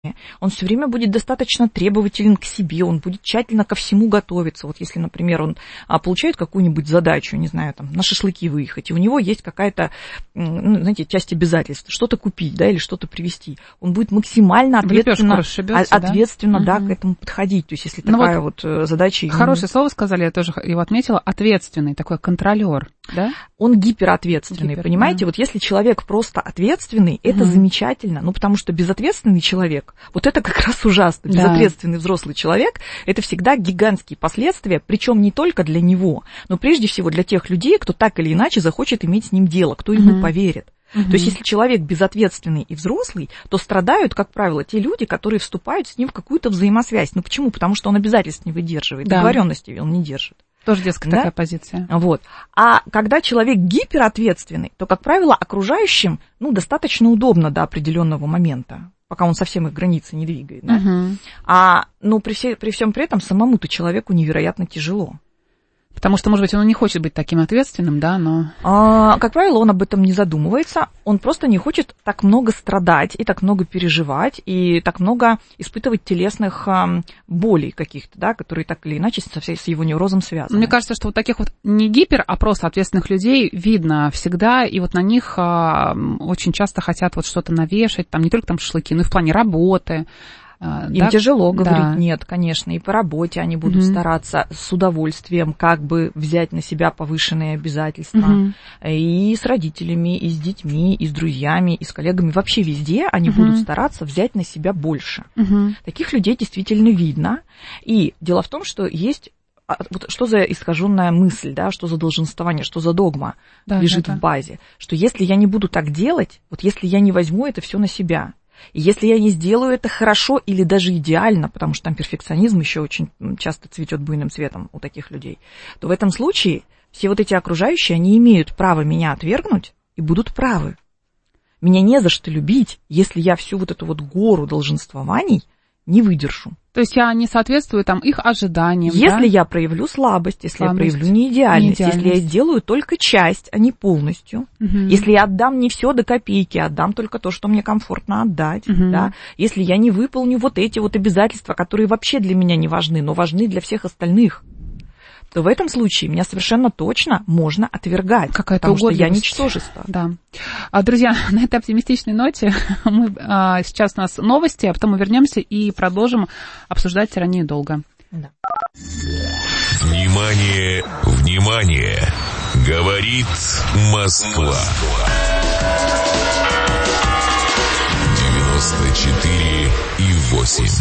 Он все время будет достаточно требователен к себе, он будет тщательно ко всему готовиться. Вот если, например, он получает какую-нибудь задачу, не знаю, там, на шашлыки выехать, и у него есть какая-то, знаете, часть обязательств, что-то купить, да, или что-то привезти, он будет максимально ответственно, да, к этому подходить. То есть если такая вот задача... Хорошее слово сказали, я тоже его отметила, ответственный, такой контролер, да? Он гиперответственный, понимаете? Вот если человек просто ответственный, это замечательно, потому что безответственный человек, вот это как раз ужасно. Безответственный взрослый человек, это всегда гигантские последствия, причем не только для него, но прежде всего для тех людей, кто так или иначе захочет иметь с ним дело, кто ему поверит. То есть если человек безответственный и взрослый, то страдают, как правило, те люди, которые вступают с ним в какую-то взаимосвязь. Ну почему? Потому что он обязательств не выдерживает, договоренностей он не держит. Тоже детская такая позиция. Вот. А когда человек гиперответственный, то, как правило, окружающим достаточно удобно до определенного момента, пока он совсем их границы не двигает. Да? Но при всем при этом самому-то человеку невероятно тяжело. Потому что, может быть, он не хочет быть таким ответственным, да, но... Как правило, он об этом не задумывается, он просто не хочет так много страдать и так много переживать, и так много испытывать телесных болей каких-то, да, которые так или иначе с его неврозом связаны. Мне кажется, что вот таких вот не гипер, а просто ответственных людей видно всегда, и вот на них очень часто хотят вот что-то навешать, там не только там шашлыки, но и в плане работы. Им тяжело говорить нет, конечно, и по работе они будут стараться с удовольствием как бы взять на себя повышенные обязательства. И с родителями, и с детьми, и с друзьями, и с коллегами. Вообще везде они будут стараться взять на себя больше. Таких людей действительно видно. И дело в том, что есть... Вот что за искаженная мысль, да, что за долженствование, что за догма лежит в базе. Что если я не буду так делать, вот если я не возьму это все на себя, и если я не сделаю это хорошо или даже идеально, потому что там перфекционизм еще очень часто цветет буйным цветом у таких людей, то в этом случае все вот эти окружающие, они имеют право меня отвергнуть и будут правы. Меня не за что любить, если я всю вот эту вот гору долженствований не выдержу. То есть я не соответствую там их ожиданиям, если я проявлю слабость, если я проявлю неидеальность, если я сделаю только часть, а не полностью, если я отдам не все до копейки, отдам только то, что мне комфортно отдать, да, если я не выполню вот эти вот обязательства, которые вообще для меня не важны, но важны для всех остальных, то в этом случае меня совершенно точно можно отвергать, потому что я ничтожество. Да. Друзья, на этой оптимистичной ноте сейчас у нас новости, а потом мы вернемся и продолжим обсуждать тиранию долга. Да. Внимание, внимание! Говорит Москва. 94,8.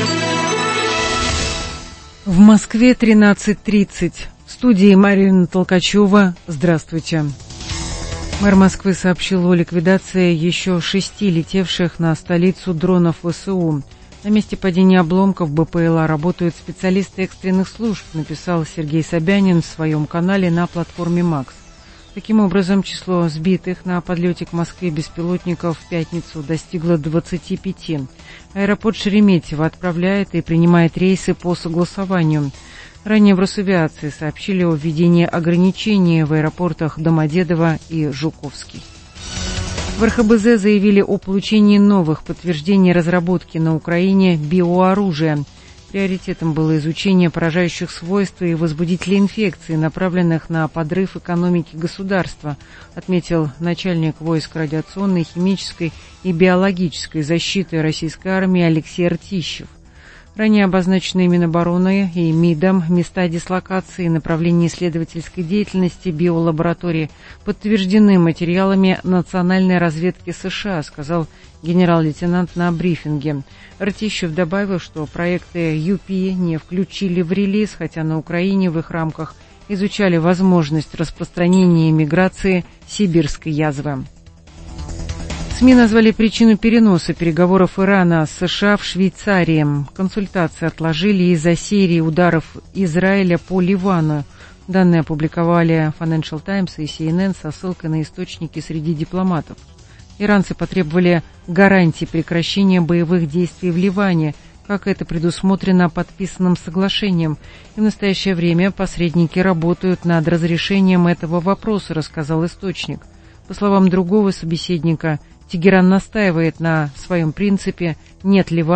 В Москве 13:30. В студии Марина Толкачева. Здравствуйте. Мэр Москвы сообщил о ликвидации еще 6 летевших на столицу дронов ВСУ. На месте падения обломков БПЛА работают специалисты экстренных служб, написал Сергей Собянин в своем канале на платформе «Макс». Таким образом, число сбитых на подлете к Москве беспилотников в пятницу достигло 25. Аэропорт Шереметьево отправляет и принимает рейсы по согласованию. Ранее в Росавиации сообщили о введении ограничений в аэропортах Домодедово и Жуковский. В РХБЗ заявили о получении новых подтверждений разработки на Украине биооружия. Приоритетом было изучение поражающих свойств и возбудителей инфекции, направленных на подрыв экономики государства, отметил начальник войск радиационной, химической и биологической защиты российской армии Алексей Ртищев. Ранее обозначенные Минобороны и МИДом места дислокации и направления исследовательской деятельности биолаборатории подтверждены материалами национальной разведки США, сказал генерал-лейтенант на брифинге. Ртищев добавил, что проекты ЮПИ не включили в релиз, хотя на Украине в их рамках изучали возможность распространения и миграции сибирской язвы. СМИ назвали причину переноса переговоров Ирана с США в Швейцарии. Консультации отложили из-за серии ударов Израиля по Ливану. Данные опубликовали Financial Times и CNN со ссылкой на источники среди дипломатов. Иранцы потребовали гарантий прекращения боевых действий в Ливане, как это предусмотрено подписанным соглашением. И в настоящее время посредники работают над разрешением этого вопроса, рассказал источник. По словам другого собеседника, Тегеран настаивает на своем принципе «нет Ливана».